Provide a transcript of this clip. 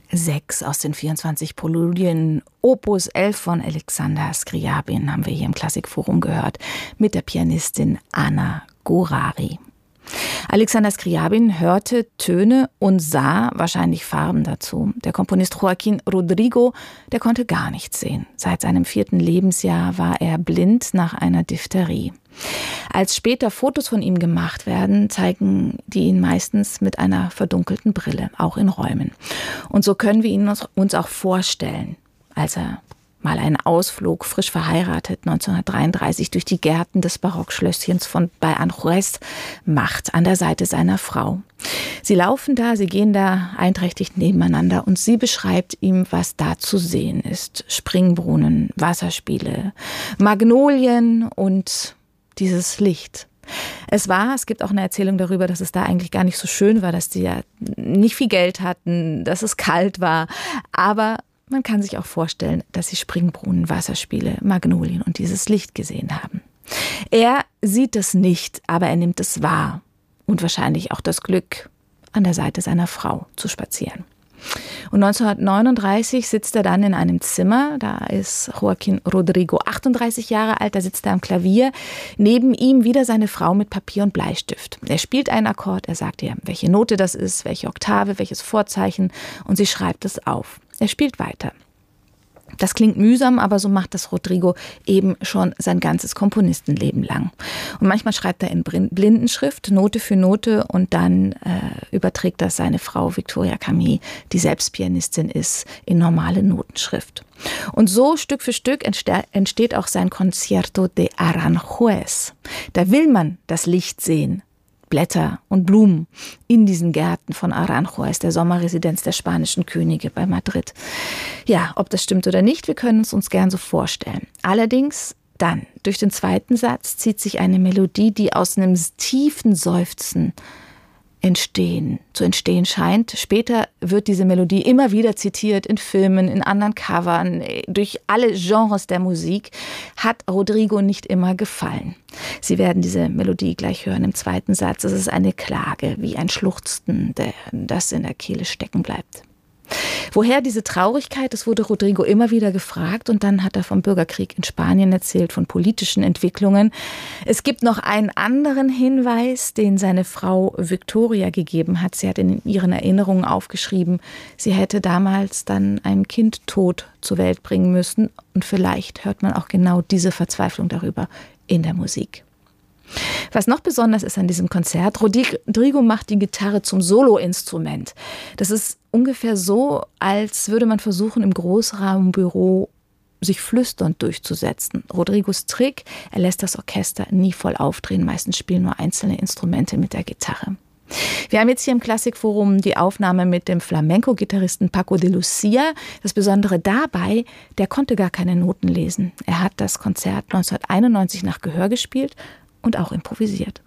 6 aus den 24 Präludien, Opus 11 von Alexander Scriabin, haben wir hier im Klassikforum gehört, mit der Pianistin Anna Gorari. Alexander Scriabin hörte Töne und sah wahrscheinlich Farben dazu. Der Komponist Joaquín Rodrigo, der konnte gar nichts sehen. Seit seinem 4. Lebensjahr war er blind nach einer Diphtherie. Als später Fotos von ihm gemacht werden, zeigen die ihn meistens mit einer verdunkelten Brille, auch in Räumen. Und so können wir ihn uns auch vorstellen, als er mal einen Ausflug, frisch verheiratet, 1933 durch die Gärten des Barockschlösschens bei Aranjuez macht, an der Seite seiner Frau. Sie gehen da einträchtig nebeneinander und sie beschreibt ihm, was da zu sehen ist. Springbrunnen, Wasserspiele, Magnolien und dieses Licht. Es gibt auch eine Erzählung darüber, dass es da eigentlich gar nicht so schön war, dass die ja nicht viel Geld hatten, dass es kalt war, aber man kann sich auch vorstellen, dass sie Springbrunnen, Wasserspiele, Magnolien und dieses Licht gesehen haben. Er sieht es nicht, aber er nimmt es wahr und wahrscheinlich auch das Glück, an der Seite seiner Frau zu spazieren. Und 1939 sitzt er dann in einem Zimmer, da ist Joaquín Rodrigo 38 Jahre alt, da sitzt er am Klavier, neben ihm wieder seine Frau mit Papier und Bleistift. Er spielt einen Akkord, er sagt ihr, welche Note das ist, welche Oktave, welches Vorzeichen und sie schreibt es auf. Er spielt weiter. Das klingt mühsam, aber so macht das Rodrigo eben schon sein ganzes Komponistenleben lang. Und manchmal schreibt er in Blindenschrift, Note für Note, und dann überträgt das seine Frau Victoria Camille, die selbst Pianistin ist, in normale Notenschrift. Und so Stück für Stück entsteht auch sein Concierto de Aranjuez. Da will man das Licht sehen. Blätter und Blumen in diesen Gärten von Aranjuez, der Sommerresidenz der spanischen Könige bei Madrid. Ja, ob das stimmt oder nicht, wir können es uns gern so vorstellen. Allerdings dann, durch den zweiten Satz zieht sich eine Melodie, die aus einem tiefen Seufzen zu entstehen scheint. Später wird diese Melodie immer wieder zitiert in Filmen, in anderen Covern, durch alle Genres der Musik, hat Rodrigo nicht immer gefallen. Sie werden diese Melodie gleich hören im zweiten Satz. Es ist eine Klage, wie ein Schluchzen, das in der Kehle stecken bleibt. Woher diese Traurigkeit? Das wurde Rodrigo immer wieder gefragt und dann hat er vom Bürgerkrieg in Spanien erzählt, von politischen Entwicklungen. Es gibt noch einen anderen Hinweis, den seine Frau Victoria gegeben hat. Sie hat in ihren Erinnerungen aufgeschrieben, sie hätte damals dann ein Kind tot zur Welt bringen müssen und vielleicht hört man auch genau diese Verzweiflung darüber in der Musik. Was noch besonders ist an diesem Konzert, Rodrigo macht die Gitarre zum Soloinstrument. Das ist ungefähr so, als würde man versuchen, im Großraumbüro sich flüsternd durchzusetzen. Rodrigos Trick, er lässt das Orchester nie voll aufdrehen, meistens spielen nur einzelne Instrumente mit der Gitarre. Wir haben jetzt hier im Klassikforum die Aufnahme mit dem Flamenco-Gitarristen Paco de Lucia. Das Besondere dabei, der konnte gar keine Noten lesen. Er hat das Konzert 1991 nach Gehör gespielt und auch improvisiert.